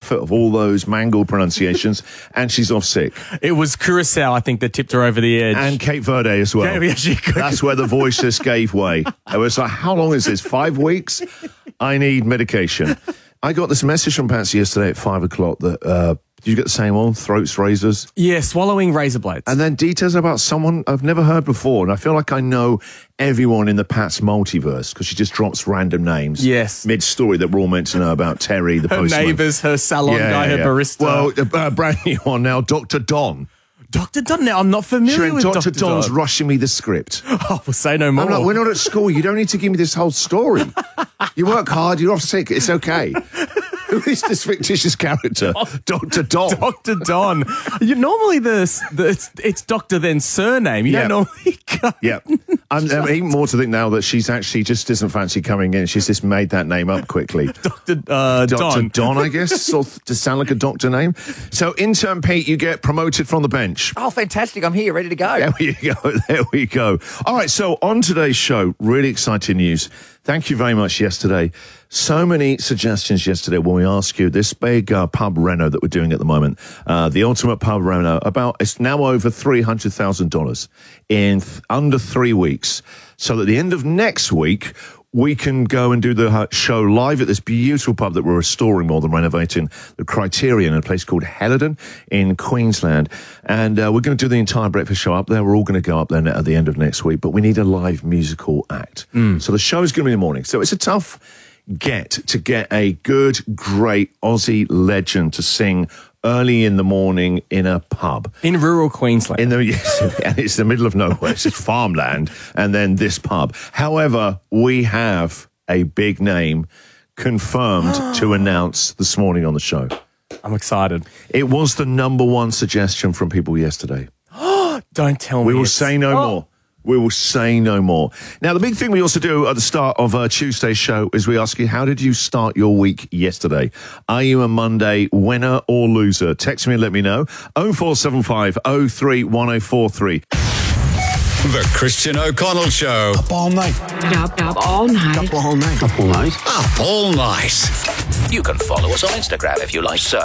benefit of all those mangled pronunciations, and she's off sick. It was Curacao, I think, that tipped her over the edge. And Cape Verde as well. Yeah, That's where the voice just gave way. I was like, how long is this? 5 weeks? I need medication. I got this message from Patsy yesterday at 5 o'clock that... did you get the same one? Throats, razors? Yeah, swallowing razor blades. And then details about someone I've never heard before. And I feel like I know everyone in the Pat's multiverse because she just drops random names. Yes. Mid-story that we're all meant to know about Terry, the her postman. neighbours, her salon guy, her barista. Well, brand new one now, Dr. Don. Dr. Don, now I'm not familiar with Dr. Dr. Don's Don. rushing me the script. Oh, we'll say no more. I'm like, we're not at school. You don't need to give me this whole story. You work hard. You're off sick. It's okay. Who is this fictitious character? Dr. Don. Dr. Don. Normally it's Doctor then surname. You don't normally go. Yeah. I'm even more to think now that she's actually just doesn't fancy coming in. She's just made that name up quickly. Dr. Dr. Don, I guess, or to sound like a doctor name. So, intern Pete, you get promoted from the bench. Oh, fantastic. I'm here, ready to go. There we go. There we go. All right, so on today's show, really exciting news. Thank you very much yesterday. So many suggestions yesterday when we asked you this big pub reno that we're doing at the moment, the ultimate pub reno, it's now over $300,000 in under 3 weeks. So at the end of next week, we can go and do the show live at this beautiful pub that we're restoring more than renovating, the Criterion, in a place called Helidon in Queensland. And we're going to do the entire breakfast show up there. We're all going to go up there at the end of next week, but we need a live musical act. So the show is going to be in the morning. So it's a tough to get a good, great Aussie legend to sing early in the morning in a pub. In rural Queensland. Yes, and it's the middle of nowhere. It's just farmland and then this pub. However, we have a big name confirmed to announce this morning on the show. I'm excited. It was the number one suggestion from people yesterday. Don't tell me. We will say no more. We will say no more. Now, the big thing we also do at the start of Tuesday's show is we ask you, how did you start your week yesterday? Are you a Monday winner or loser? Text me and let me know. 0475 03 1043. The Christian O'Connell Show. Up all night. Up all night. Up all night. Up all night. You can follow us on Instagram if you like.